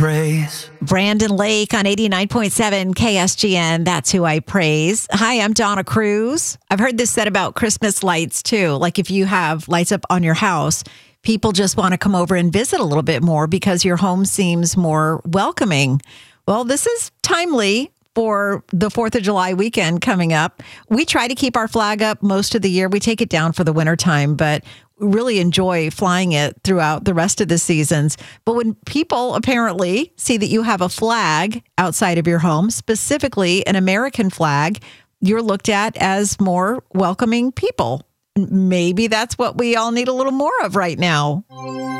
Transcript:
praise. Brandon Lake on 89.7 KSGN. That's who I praise. Hi, I'm Donna Cruz. I've heard this said about Christmas lights too. Like if you have lights up on your house, people just want to come over and visit a little bit more because your home seems more welcoming. Well, this is timely for the 4th of July weekend coming up. We try to keep our flag up most of the year. We take it down for the wintertime, but really enjoy flying it throughout the rest of the seasons. But when people apparently see that you have a flag outside of your home, specifically an American flag, you're looked at as more welcoming people. Maybe that's what we all need a little more of right now.